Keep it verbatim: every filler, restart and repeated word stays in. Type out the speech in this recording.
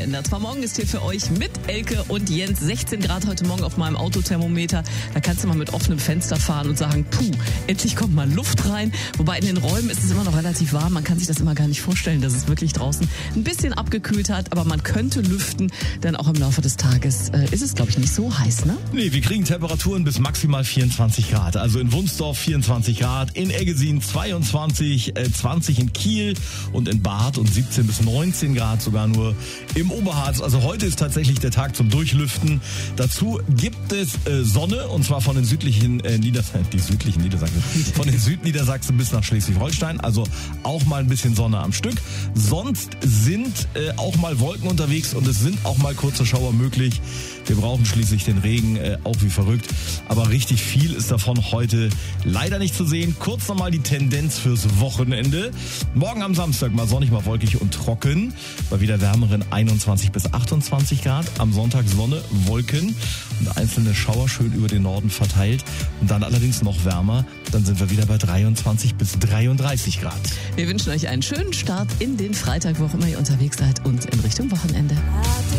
geändert. Zwar morgen ist hier für euch mit Elke und Jens sechzehn Grad heute Morgen auf meinem Autothermometer. Da kannst du mal mit offenem Fenster fahren und sagen, puh, endlich kommt mal Luft rein. Wobei in den Räumen ist es immer noch relativ warm. Man kann sich das immer gar nicht vorstellen, dass es wirklich draußen ein bisschen abgekühlt hat. Aber man könnte lüften, denn auch im Laufe des Tages äh, ist es, glaube ich, nicht so heiß, ne? Nee, wir kriegen Temperaturen bis maximal vierundzwanzig Grad. Also in Wunsdorf vierundzwanzig Grad, in Eggesin zweiundzwanzig, äh, zwanzig in Kiel und in Bad und siebzehn bis neunzehn Grad sogar nur im Oberharz. Also heute ist tatsächlich der Tag zum Durchlüften. Dazu gibt es äh, Sonne und zwar von den südlichen äh, Niedersachsen, die südlichen Niedersachsen, von den Südniedersachsen bis nach Schleswig-Holstein. Also auch mal ein bisschen Sonne am Stück. Sonst sind äh, auch mal Wolken unterwegs und es sind auch mal kurze Schauer möglich. Wir brauchen schließlich den Regen äh, auch wie verrückt. Aber richtig viel ist davon heute leider nicht zu sehen. Kurz nochmal die Tendenz fürs Wochenende. Morgen am Samstag mal sonnig, mal wolkig und trocken. Bei wieder wärmeren einundzwanzig bis achtundzwanzig Grad. Am Sonntag Sonne, Wolken und einzelne Schauer schön über den Norden verteilt. Und dann allerdings noch wärmer. Dann sind wir wieder bei dreiundzwanzig bis dreiunddreißig Grad. Wir wünschen euch einen schönen Start in den Freitag, wo auch immer ihr unterwegs seid und in Richtung Wochenende.